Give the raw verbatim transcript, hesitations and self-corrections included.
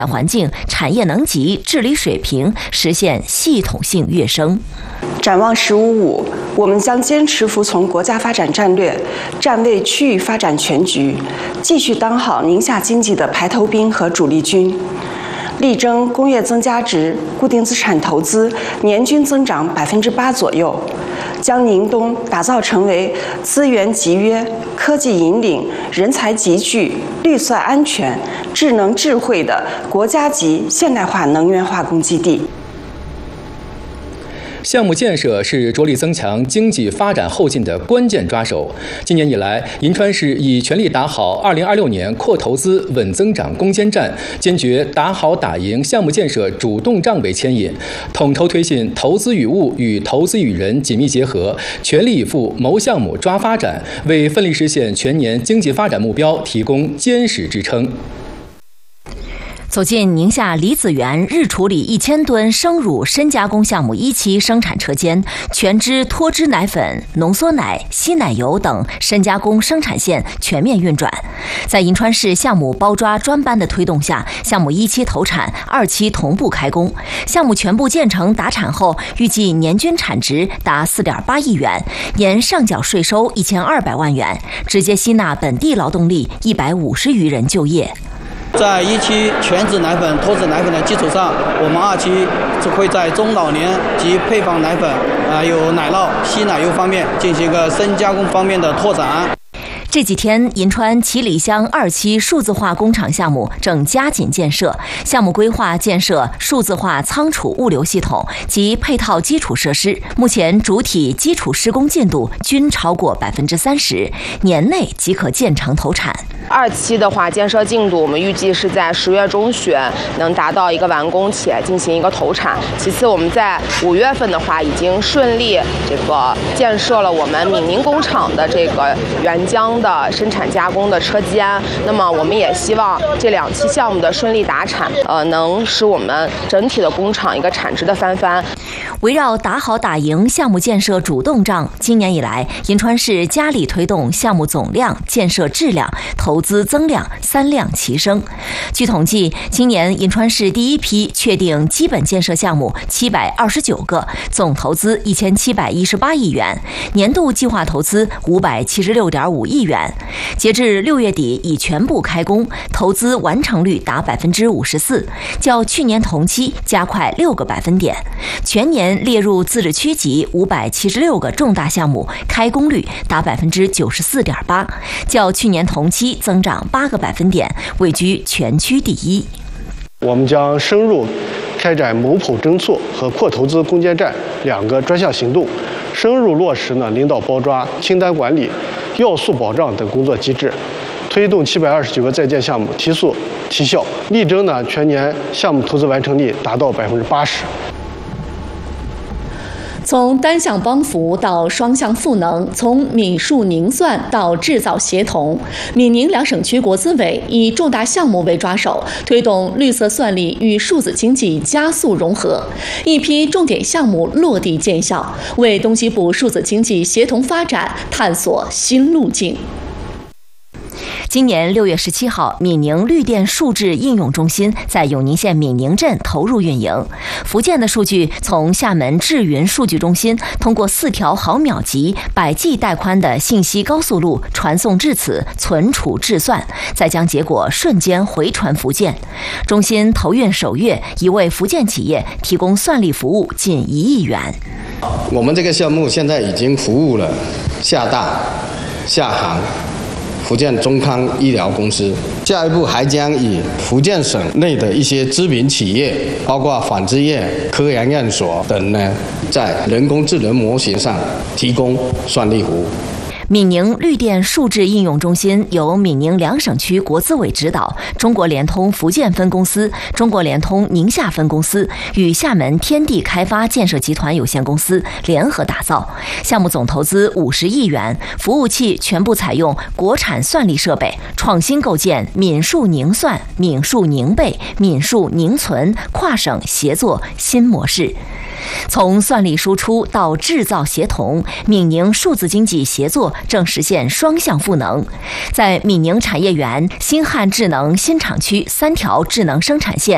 环境、产业能级、治理水平实现系统性跃升。 展望“十五五”，我们将坚持服从国家发展战略，站位区域发展全局，继续当好宁夏经济的排头兵和主力军，力争工业增加值、固定资产投资年均增长百分之八左右，将宁东打造成为资源集约、科技引领、人才集聚、绿色安全、智能智慧的国家级现代化能源化工基地。 项目建设是着力增强经济发展后劲的关键抓手。今年以来，银川市已全力打好二零二六年扩投资、稳增长攻坚战，坚决打好打赢项目建设主动仗为牵引，统筹推进投资与物与投资与人紧密结合，全力以赴谋项目抓发展，为奋力实现全年经济发展目标提供坚实支撑。 走进宁夏李子园日处理一千吨生乳深加工项目一期生产车间，全脂脱脂奶粉、浓缩奶、稀奶油等深加工生产线全面运转。在银川市项目包抓专班的推动下，项目一期投产，二期同步开工。项目全部建成达产后，预计年均产值达 四点八亿元，年上缴税收一千二百万元，直接吸纳本地劳动力一百五十余人就业。 在一期全脂奶粉、脱脂奶粉的基础上，我们二期会在中老年及配方奶粉、啊、呃、有奶酪、稀奶油方面进行一个深加工方面的拓展。 这几天，银川七里乡二期数字化工厂项目正加紧建设，项目规划建设数字化仓储物流系统及配套基础设施，目前主体基础施工进度均超过百分之三十，年内即可建成投产。 二期的话，建设进度我们预计是在十月中旬能达到一个完工且进行一个投产。其次，我们在五月份的话，已经顺利这个建设了我们闽宁工厂的这个原浆的生产加工的车间。那么，我们也希望这两期项目的顺利达产，呃，能使我们整体的工厂一个产值的翻番。 围绕打好打赢项目建设主动仗，今年以来，银川市加力推动项目总量、建设质量、投资增量三量齐升。据统计，今年银川市第一批确定基本建设项目七百二十九个，总投资一千七百一十八亿元，年度计划投资五百七十六点五亿元。截至六月底，已全部开工，投资完成率达百分之五十四，较去年同期加快六个百分点。全年列入自治区级五百七十六个重大项目，开工率达百分之九十四点八，较去年同期增长八个百分点，位居全区第一。 我们将深入开展谋普侦促和扩投资攻坚战两个专项行动，深入落实呢领导包抓、清单管理、要素保障等工作机制，推动七百二十九个在建项目提速提效，力争呢全年项目投资完成率达到百分之八十。 从单向帮扶到双向赋能，从闽数宁算到制造协同，闽宁两省区国资委以重大项目为抓手，推动绿色算力与数字经济加速融合，一批重点项目落地见效，为东西部数字经济协同发展探索新路径。 今年六月十七号，闽宁绿电数字应用中心在永宁县闽宁镇投入运营。福建的数据从厦门智云数据中心通过四条毫秒级、百 G 带宽的信息高速路传送至此，存储制算，再将结果瞬间回传福建。中心投运首月，已为福建企业提供算力服务近一亿元。 我们这个项目现在已经服务了厦大、厦航、福建中康医疗公司，下一步还将以福建省内的一些知名企业，包括纺织业、科研院所等呢，在人工智能模型上提供算力服务。 闽宁绿电数字应用中心由闽宁两省区国资委指导，中国联通福建分公司、中国联通宁夏分公司与厦门天地开发建设集团有限公司联合打造。项目总投资五十亿元，服务器全部采用国产算力设备，创新构建闽数宁算、闽数宁备、闽数宁存跨省协作新模式。从算力输出到制造协同，闽宁数字经济协作正实现双向赋能。在闽宁产业园新汉智能新厂区三条智能生产线